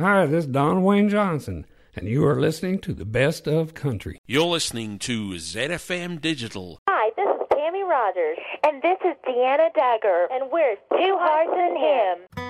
Hi, this is Don Wayne Johnson, and you are listening to the Best of Country. You're listening to ZFM Digital. Hi, this is Tammy Rogers. And this is Deanna Dagger. And we're Two Hearts in Him.